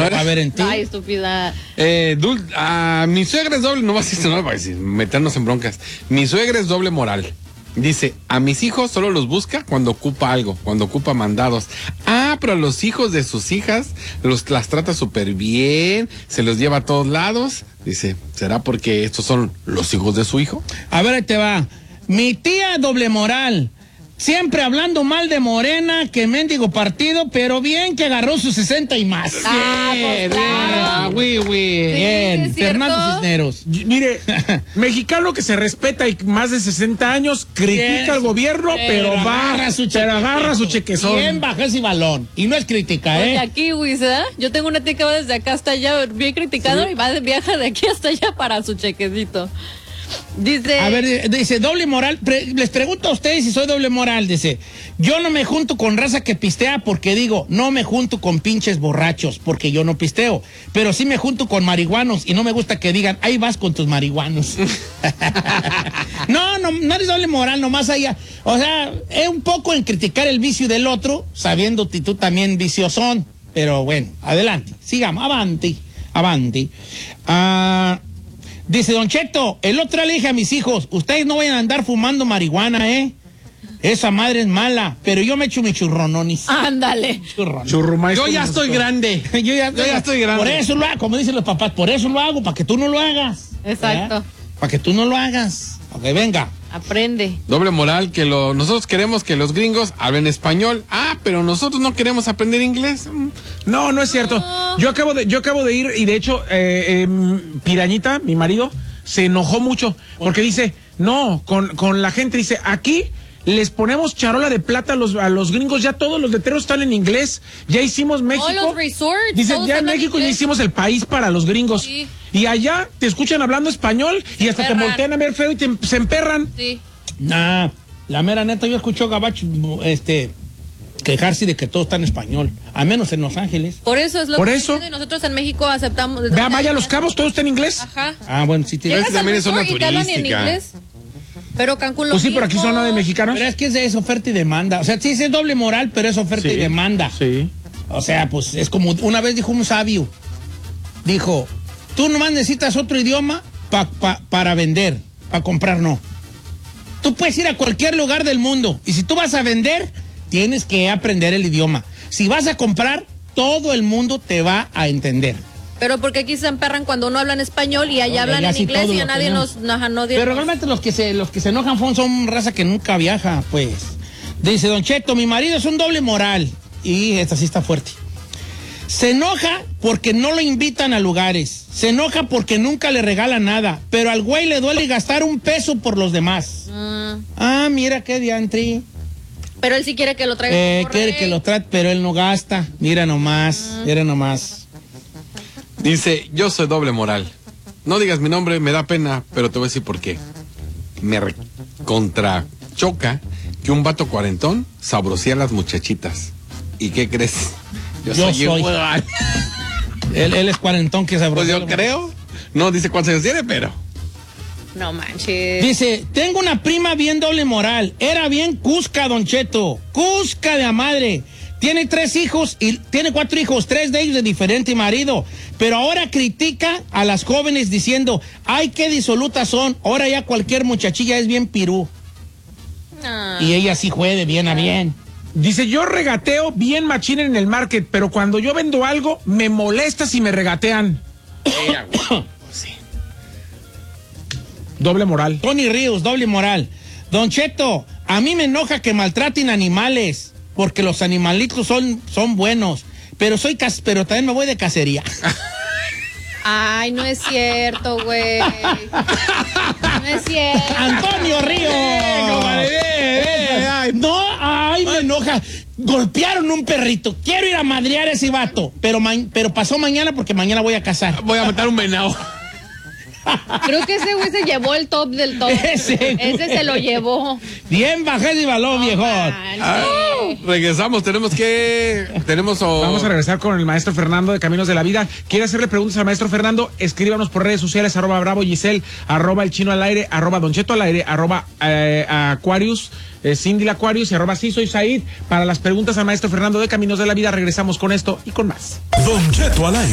va a ver en ti. Ay, estúpida. Mi suegra es doble, no va a decir, meternos en broncas. Mi suegra es doble moral. Dice, a mis hijos solo los busca cuando ocupa algo, cuando ocupa mandados. Pero a los hijos de sus hijas las trata súper bien, se los lleva a todos lados. Dice, ¿será porque estos son los hijos de su hijo? A ver, ahí te va. Mi tía doble moral. Siempre hablando mal de Morena, que mendigo partido, pero bien que agarró sus 60 y más. Pues claro. Bien, Sí, Fernando Cisneros. Mire, mexicano que se respeta y más de 60 años, critica al gobierno, pero agarra su chequezón. Bien baja ese balón. Y no es crítica, Oye, aquí, Wiz, yo tengo una tía que va desde acá hasta allá, bien criticado, y viaja de aquí hasta allá para su chequecito. Dice... A ver, dice, doble moral. Les pregunto a ustedes si soy doble moral. Dice, yo no me junto con raza que pistea porque digo, no me junto con pinches borrachos porque yo no pisteo. Pero sí me junto con marihuanos y no me gusta que digan, ahí vas con tus marihuanos. No eres doble moral, nomás allá. O sea, es un poco en criticar el vicio del otro, sabiendo que tú también viciosón. Pero bueno, adelante, sigamos, avanti. Dice Don Cheto, el otro le dije a mis hijos, ustedes no vayan a andar fumando marihuana, esa madre es mala, pero yo me echo mi churrononis. Ándale. Yo ya estoy grande. Yo ya estoy grande. Por eso lo hago, como dicen los papás, por eso lo hago, para que tú no lo hagas. Exacto. Para que tú no lo hagas. Ok, venga. Aprende. Doble moral, que nosotros queremos que los gringos hablen español. Pero nosotros no queremos aprender inglés. No es cierto. No. Yo acabo de ir y de hecho, Pirañita, mi marido, se enojó mucho porque dice, no, con la gente, dice, aquí les ponemos charola de plata a los gringos, ya todos los letreros están en inglés, ya hicimos México. Los resorts. Dice, ya en México ya hicimos el país para los gringos. Sí. Y allá te escuchan hablando español y hasta te voltean a ver feo y se emperran. Sí. Nah, la mera neta, yo escucho gabacho, quejarse de que todo está en español, al menos en Los Ángeles. Por eso es lo Por que eso. dicen, nosotros en México aceptamos. Vaya a Los Cabos, todo está en inglés. Ajá. Bueno, sí tiene. Llegas también al es zona resort y te hablan en turística. inglés. Pero Cancún lo Pues sí, pero aquí mismo. zona de mexicanos. Pero es que es oferta y demanda. O sea, sí es doble moral, pero es oferta y demanda. Sí. O sea, pues es como una vez dijo un sabio. Dijo, tú nomás necesitas otro idioma para vender, para comprar no. Tú puedes ir a cualquier lugar del mundo y si tú vas a vender, tienes que aprender el idioma. Si vas a comprar, todo el mundo te va a entender. Pero porque aquí se emperran cuando uno habla en español y allá hablan en sí inglés todo y a lo nadie tenemos. no Pero realmente los que se enojan son raza que nunca viaja, pues. Dice Don Cheto, mi marido es un doble moral. Y esta sí está fuerte. Se enoja porque no lo invitan a lugares. Se enoja porque nunca le regalan nada. Pero al güey le duele gastar un peso por los demás. Mira qué diantri. Pero él sí quiere que lo traiga. Quiere que lo trate, pero él no gasta. Mira nomás. Dice, yo soy doble moral. No digas mi nombre, me da pena, pero te voy a decir por qué. Me choca que un vato cuarentón sabrosía a las muchachitas. ¿Y qué crees? Yo soy igual. Él es cuarentón que sabrosía. Pues yo creo. No dice cuántos años tiene, pero... No manches. Dice, tengo una prima bien doble moral. Era bien cusca, Don Cheto. Cusca de a madre. Tiene 3 hijos y tiene 4 hijos, 3 de ellos de diferente marido. Pero ahora critica a las jóvenes diciendo, ay, qué disolutas son. Ahora ya cualquier muchachilla es bien pirú. Y ella sí juede bien a bien. Dice, yo regateo bien machín en el market, pero cuando yo vendo algo, me molesta si me regatean. Sí. Doble moral. Tony Ríos, doble moral. Don Cheto, a mí me enoja que maltraten animales, porque los animalitos son buenos. Pero pero también me voy de cacería. Ay, no es cierto, güey. No es cierto. Antonio Ríos. Me enoja. Golpearon un perrito. Quiero ir a madrear a ese vato. Pero pasó mañana porque mañana voy a cazar. Voy a matar un venado. Creo que ese güey se llevó el top del top. Ese se lo llevó. Bien bajé ese balón, viejón. Regresamos, tenemos Vamos a regresar con el maestro Fernando de Caminos de la Vida. ¿Quiere hacerle preguntas al maestro Fernando? Escríbanos por redes sociales, @Bravo Giselle, @El Chino al aire, @Don Cheto al aire, @Aquarius, Cindy Aquarius y @Sí Soy Said. Para las preguntas al maestro Fernando de Caminos de la Vida, regresamos con esto y con más. Don Cheto al aire.